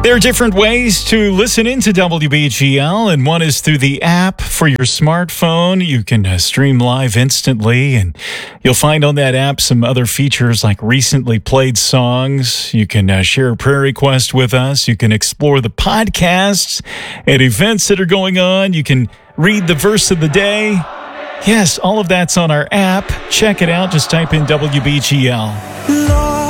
There are different ways to listen into WBGL, and one is through the app for your smartphone. You can stream live instantly, and you'll find on that app some other features like recently played songs. You can share a prayer request with us. You can explore the podcasts and events that are going on. You can read the verse of the day. Yes, all of that's on our app. Check it out. Just type in WBGL.